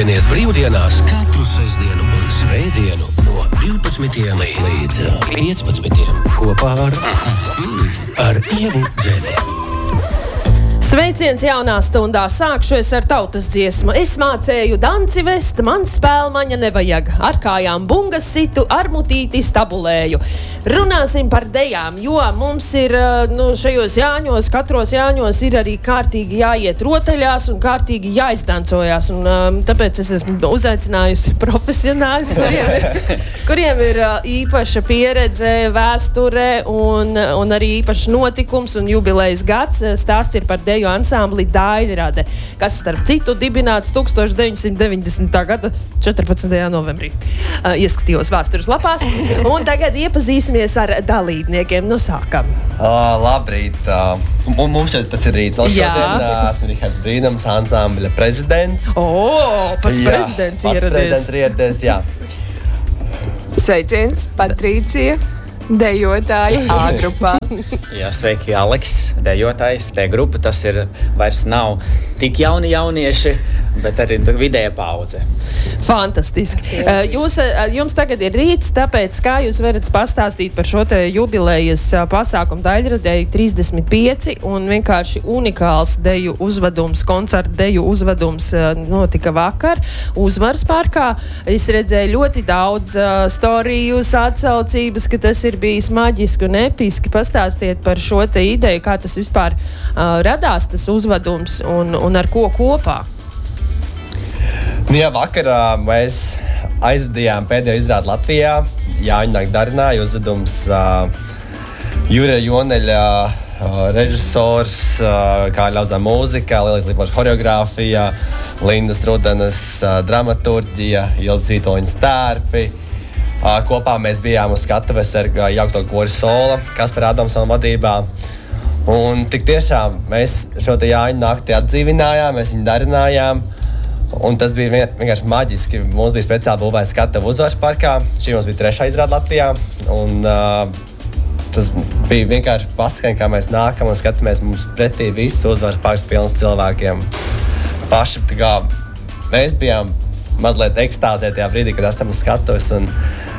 Tiecieties brīvdienās katru sestdienu un svētdienu no 12 līdz 15 kopā ar Ievu Dzeni. Sveiciens jaunā stundā, sākšos ar tautas dziesmu. Es mācēju danci vest, man spēlmaņa nevajag. Ar kājām bungas situ, ar mutīti stabulēju. Runāsim par dejām, jo mums ir šajos Jāņos, katros Jāņos ir arī kārtīgi jāiet rotaļās un kārtīgi jāizdancojās. Un tāpēc es esmu uzaicinājusi profesionāļus, kuriem ir īpaša pieredze, vēsture un arī īpašs notikums un jubilejas gads. Stāsts ir par deju ansambli Daļrade, kas starp citu dibināts 1990. gada 14. novembrī. Ieskatījos vēstures lapās. Un tagad iepazīsimies ar dalībniekiem. Nu, sākam. Labrīt. Mums jau tas ir rīts. Vēl šodien esmu Rihards Brīnums, ansambļa prezidents. Pats prezidents ieradies. Jā. Sveiciens, Patricija, dejotāja A-grupā. Jā, sveiki, Aleks, dejotājs, grupa. Tas ir vairs nav tik jauni jaunieši, bet arī vidēja paudze. Fantastiski. Jums tagad ir rīts, tāpēc kā jūs varat pastāstīt par šo te jubilejas pasākumu Daļradei 35 un vienkārši unikāls deju uzvedums, koncertu deju uzvedums notika vakar Uzvaras parkā. Es redzēju ļoti daudz storijus, atsaucības, ka tas ir bijis maģiski un episki. Pastāstiet par šo te ideju, kā tas vispār radās, tas uzvedums un ar ko kopā. Jā, vakarā mēs aizvadījām pēdējo izrādi Latvijā. Jāņu nakti darināja uzvedums Jurija Joneļa, režisors, Kārļa Auzā mūzika, Lielijas Lipoša horeogrāfija, Lindas Rudanas dramaturģija, Ilzas Vītoņas tērpi. Kopā mēs bijām uz skatuves ar jaukto kori Sola, Kaspara Adamsona vadībā. Un tik tiešām mēs šo te Jāņu nakti atdzīvinājām, mēs viņu darinājām. Un tas bija vienkārši maģiski. Mums bija speciāli būvēta skatuve Uzvaras parkā. Šī mums bija 3. izrāde Latvijā. Un tas bija vienkārši paskaņi, kā mēs nākam un skatāmies mums pretī visu Uzvaras parks pilns cilvēkiem. Paši tā kā mēs bijām mazliet ekstāzē tajā brīdī, kad esam uz skatuves un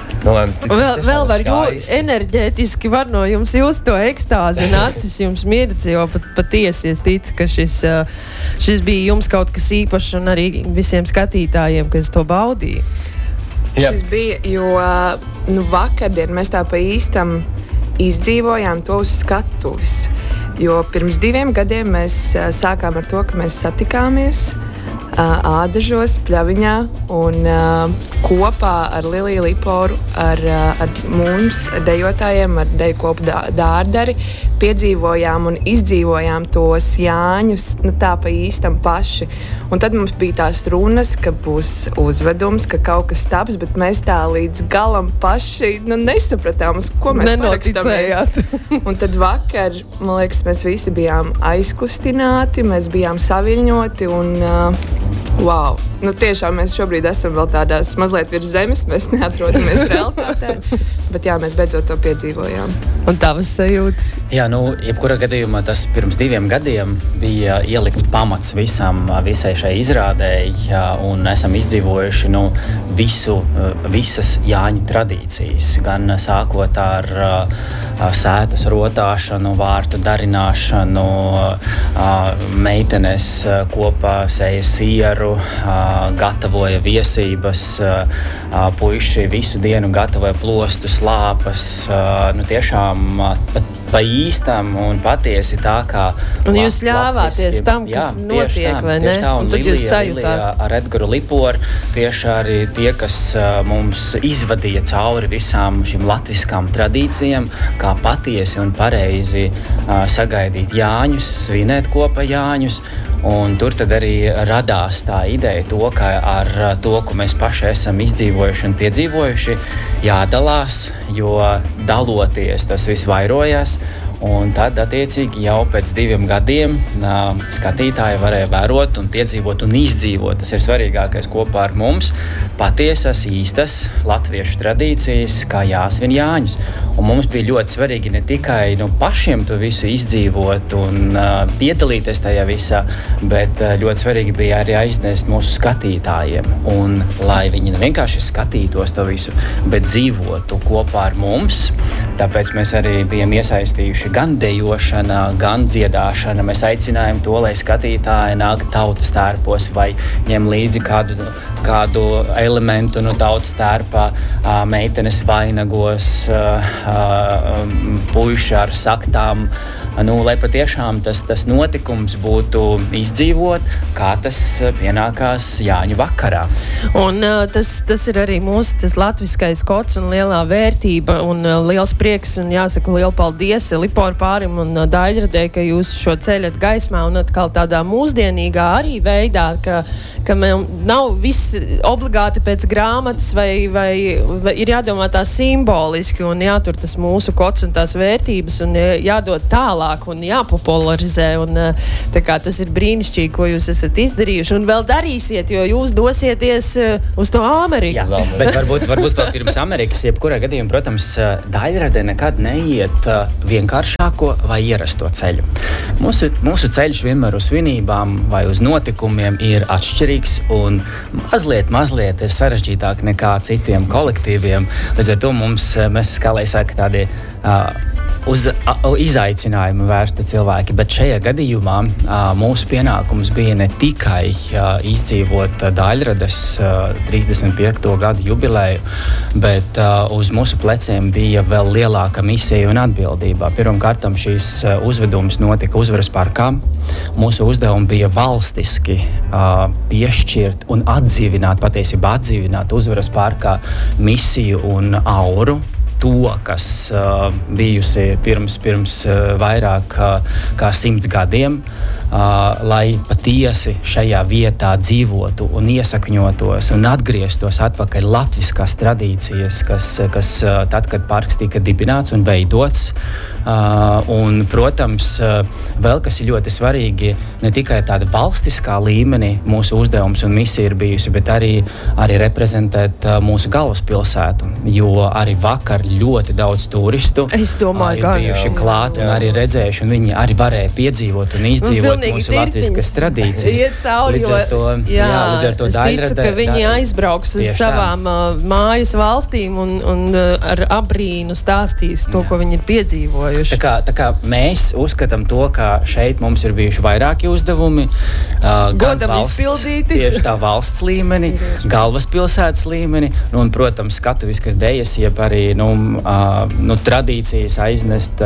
vēl var enerģētiski var no jums just to ekstāzi un acis jums mirdz, jo patiesi es ticu, ka šis bija jums kaut kas īpašs un arī visiem skatītājiem, kas to baudīja. Šis bija, jo vakardien mēs tā pa īstam izdzīvojām to uz skatuves. Jo pirms 2 gadiem mēs sākām ar to, ka mēs satikāmies Ādažos, Pļaviņā un kopā ar Liliju Liporu, ar mums, dejotājiem, ar deju kopu Dārdari, piedzīvojām un izdzīvojām tos Jāņus tā pa īstam paši. Un tad mums bija tās runas, ka būs uzvedums, ka kaut kas taps, bet mēs tā līdz galam paši nesapratām, uz ko mēs parakstāmies. Un tad vakar, man liekas, mēs visi bijām aizkustināti, mēs bijām saviļņoti un wow! Tiešām mēs šobrīd esam vēl tādās mazliet virs zemes, mēs neatrodamies realitātē, bet jā, mēs beidzot to piedzīvojām. Un tavas sajūtas? Jā, jebkurā gadījumā tas pirms 2 gadiem bija ielikts pamats visai šai izrādēji, un esam izdzīvojuši visas Jāņu tradīcijas, gan sākot ar sētas rotāšanu, vārtu darināšanu, meitenes kopā sēja sieru, gatavoja viesības, puiši visu dienu gatavoja plostus, lāpas, tiešām pa īstam un patiesi tā kā un jūs ļāvāties tam, kas notiek, vai ne? Un tad jūs sajūtāt. Ar Edgaru Liporu tieši arī tie, kas mums izvadīja cauri visām šīm latviskām tradīcijām, kā patiesi un pareizi sagaidīt Jāņus, svinēt kopā Jāņus. Un tur tad arī radās tā ideja to, ka ar to, ko mēs paši esam izdzīvojuši un piedzīvojuši, jādalās, jo daloties tas viss vairojās. Un tad, attiecīgi, jau pēc 2 gadiem skatītāji varēja vērot un piedzīvot un izdzīvot. Tas ir svarīgākais kopā ar mums. Patiesas, īstas latviešu tradīcijas, kā jāsvin Jāņus. Un mums bija ļoti svarīgi ne tikai pašiem to visu izdzīvot un piedalīties tajā visā, bet ļoti svarīgi bija arī aiznest mūsu skatītājiem. Un lai viņi vienkārši skatītos to visu, bet dzīvotu kopā ar mums. Tāpēc mēs arī bijām iesaistījuši gan dejošana, gan dziedāšana. Mēs aicinājām to, lai skatītāji nāk tautas tērpos vai ņem līdzi kādu elementu no tautas tērpā, meitenes vainagos, puiši ar saktām. Lai patiešām tas notikums būtu izdzīvot, kā tas pienākās Jāņu vakarā. Un tas ir arī mūsu latviskais kods un lielā vērtība un liels prieks un jāsaka lielu paldies Liporu pārim un Daļradē, ka jūs šo ceļat gaismā un atkal tādā mūsdienīgā arī veidā, ka nav viss obligāti pēc grāmatas vai ir jādomā tā simboliski un jātur tas mūsu kods un tās vērtības un jādod tālāk un jāpopularizē un tā kā tas ir brīnišķīgi, ko jūs esat izdarījuši un vēl darīsiet, jo jūs dosieties uz to Ameriku. Jā, bet varbūt vēl pirms Amerikas, jebkurā gadījumā, protams, Daļradē nekad neiet vienkāršāko vai ierasto ceļu. Mūsu ceļš vienmēr uz svinībām vai uz notikumiem ir atšķirīgs un mazliet ir sarežģītāk nekā citiem kolektīviem. Līdz ar to mēs, kā lai saka, tādi uz izaicinājumu vērsti cilvēki, bet šajā gadījumā mūsu pienākums bija ne tikai izdzīvot Daļradas 35. gadu jubileju, bet uz mūsu pleciem bija vēl lielāka misija un atbildība. Pirmkārtam šīs uzvedums notika Uzvaras parkā. Mūsu uzdevumi bija valstiski piešķirt un atdzīvināt Uzvaras parkā misiju un auru. To, kas bijusi pirms vairāk kā 100 gadiem, lai patiesi šajā vietā dzīvotu un iesakņotos un atgrieztos atpakaļ latviskās tradīcijas, kas tad, kad parks tika dibināts un veidots. Un, protams, vēl kas ir ļoti svarīgi, ne tikai tāda valstiskā līmenī mūsu uzdevums un misija ir bijusi, bet arī reprezentēt mūsu galvaspilsētu, jo arī vakar ļoti daudz turistu ir bijuši klāt un arī redzējuši, un viņi arī varēja piedzīvot un izdzīvot mūsu latviskas tradīcijas. Iet cauri, līdz ar to es ticu, ka viņi aizbrauks uz savām mājas valstīm un ar abrīnu stāstīs to, ko viņi ir piedzīvojuši. Tā kā mēs uzskatām to, ka šeit mums ir bijuši vairāki uzdevumi. Godam izpildīti. Tieši tā valsts līmeni, galvaspilsētas līmeni, un, protams, skatuviskas dejas, jeb arī tradīcijas aiznest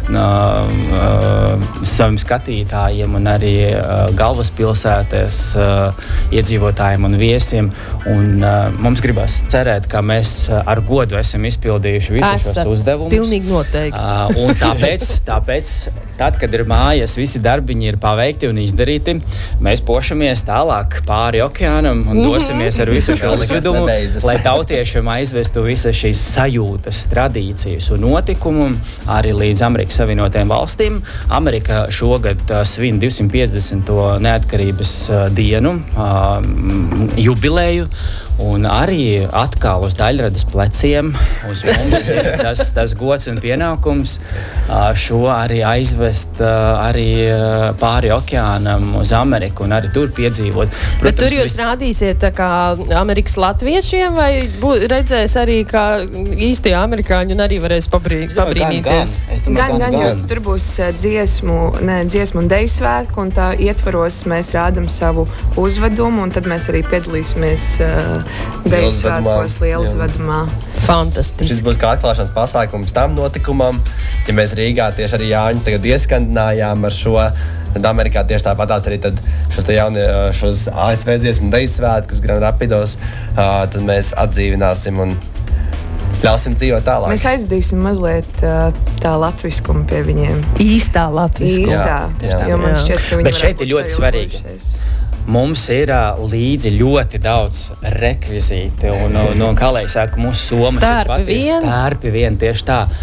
saviem skatītājiem un arī galvaspilsētas iedzīvotājiem un viesiem. Un mums gribas cerēt, ka mēs ar godu esam izpildījuši visus šos uzdevumus. Pilnīgi noteikti. Un tāpēc, tad, kad ir mājas, visi darbiņi ir paveikti un izdarīti, mēs pošamies tālāk pāri okeānam un dosimies ar visu šo uzvedumu, lai tautiešiem aizvestu visas šīs sajūtas, tradīcijas un notikumu arī līdz Amerikas Savienotajām valstīm. Amerika šogad svin 250. neatkarības dienu, jubileju, un arī atkal uz Daļradas pleciem uz mums ir tas gods un pienākums šo arī aizvest arī pāri okeānam uz Ameriku un arī tur piedzīvot. Protams, bet tur jūs rādīsiet tā kā Amerikas latviešiem vai redzēs arī kā īstie amerikāņi un arī varēs pabrīnīties? Gan, jo tur būs dziesmu un deju svētku un tā ietvaros mēs rādam savu uzvedumu un tad mēs arī piedalīsimies deju svētkos lielu uzvedumā. Fantastiski. Šis būs kā atklāšanas pasākums tam notikumam. Ja mēs Rīgā tieši arī Jāņus tagad ieskandinājām ar šo, tad Amerikā tieši tāpatās arī tad šos ASV dziesmu deju svētkus Grand Rapidos, tad mēs atdzīvināsim un ļausim dzīvot tālāk. Mēs aizdīsim mazliet tā latviskumu pie viņiem. Īstā latviskumu. Īstā, jo man šķiet, ka viņi bet šeit ir ļoti svarīgi. Mums ir līdzi ļoti daudz rekvizīti un kā lai saka, mūsu somas ir patiesi tērpi vien tieši tā.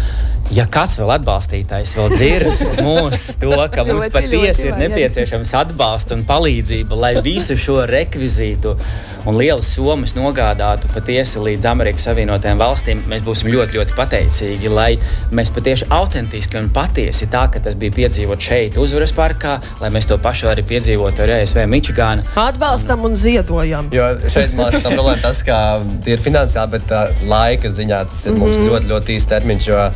Ja kāds vēl atbalstītājs vēl dzird to, ka mums patiesi ir nepieciešams atbalsts un palīdzība, lai visu šo rekvizītu un lielas summas nogādātu patiesi līdz Amerikas Savienotajām valstīm, mēs būsim ļoti, ļoti pateicīgi, lai mēs patieši autentiski un patiesi tā, ka tas bija piedzīvot šeit Uzvaras parkā, lai mēs to pašu arī piedzīvotu ar ESV Mičigānu. Atbalstam un ziedojam. Jo šeit man tā problēma tas, ka tie ir finansiāli, bet laika ziņā tas ir mums ļoti, ļoti īsts termiņš, jo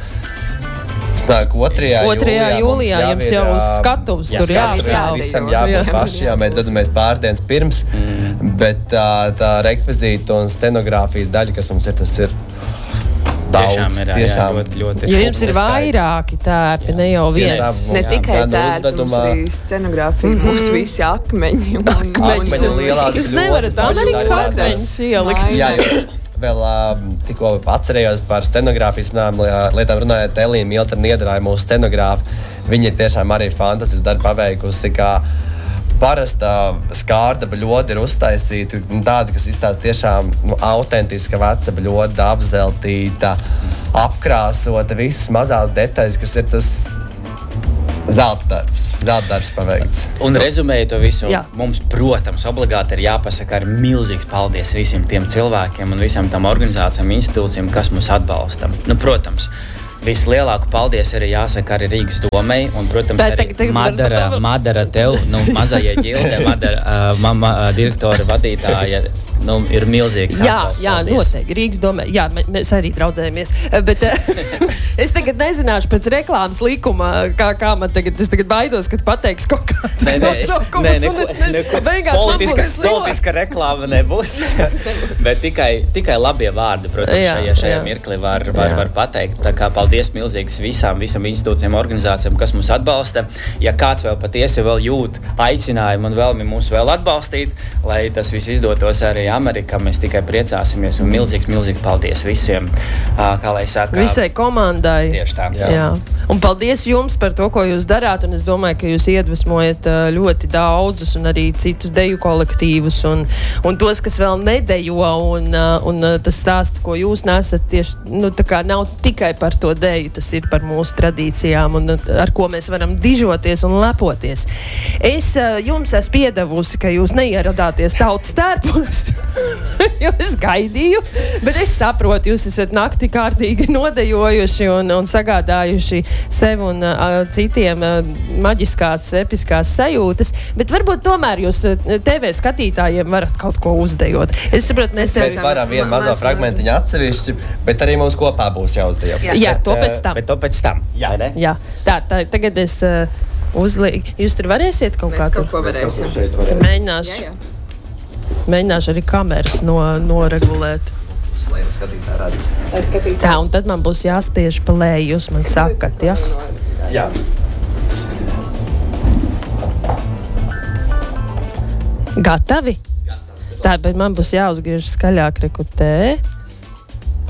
2. jūlijā jums jau uz skatuves tur jāstāv. Visam jābūt paši, mēs dodamies pārdienas pirms, bet tā rekvizīta un scenogrāfijas daļa, kas mums ir, tas ir daudz. Tiešām ļoti. Jo jums ir vairāki tērpi, ne jau viens. Ne tikai tērpi, mums arī scenogrāfija, mums visi akmeņi. Akmeņi lielās. Jūs nevarat Amerikas akmeņus ielikt. Jā, jo vēl tikko atcerējos par scenogrāfijas lietām runājot, Elīna Miltra Niedrāja mūsu scenogrāfa. Viņa ir tiešām arī fantastisks darbu paveikusi, kā parasta skārda bļoda ir uztaisīta, tāda, kas izstāsta tiešām autentiska veca bļoda, apzeltīta, apkrāsota, visas mazās detaļas, kas ir tas zelta darbs paveikts. Un rezumējot to visu, mums, protams, obligāti ir jāpasaka ar milzīgs paldies visiem tiem cilvēkiem un visām tām organizācijām, institūcijām, kas mūs atbalsta. Protams, vislielāku paldies arī jāsaka arī Rīgas domei un, protams, arī Madara tev, mazajai ģildē, Madara mamma, direktora, vadītāja, ir milzīgs atbalsts. Jā, noteikti. Rīgas domē. Jā, mēs arī draudzējamies. Bet es tagad nezināšu pēc reklāmas likuma, kā man tagad, es tagad baidos, kad pateiks kaut kāds nosaukumus. Politiska reklāma nebūs. Bet tikai labie vārdi, protams, šajā mirklī var pateikt. Tā kā paldies milzīgs visām institūcijām, organizācijām, kas mūs atbalsta. Ja kāds vēl patiesi vēl jūt aicinājumu un vēlmi mūs vēl atbalstīt, lai tas viss izdotos arī Amerikā, mēs tikai priecāsimies un milzīgs paldies visiem, kā lai saka. Visai komandai. Tieši tā. Jā. Un paldies jums par to, ko jūs darāt, un es domāju, ka jūs iedvesmojat ļoti daudzus un arī citus deju kolektīvus un tos, kas vēl nedejo, un tas stāsts, ko jūs nesat tieši, tā kā nav tikai par to deju, tas ir par mūsu tradīcijām un ar ko mēs varam dižoties un lepoties. Es jums esmu piedevusi, ka jūs neieradāties tautas tērpos, jo es gaidīju, bet es saprotu, jūs esat nakti kārtīgi nodejojuši un sagādājuši sev un citiem maģiskās, episkās sajūtas, bet varbūt tomēr jūs TV skatītājiem varat kaut ko uzdejot. Es saprotu, mēs varam vienu mazo fragmentiņu atsevišķi, bet arī mums kopā būs jāuzdejo. Jā, to pēc tam. Bet to pēc tam. Jā. Tā, tagad es uzlieku. Jūs tur varēsiet kaut kā tur? Mēs kaut ko varēsim. Mēģināšu arī kameras noregulēt. Tā, un tad man būs jāspiež pa leju, jūs man sakat, ja? Jā. Gatavi? Tā, bet man būs jāuzgriež skaļāk rekutē.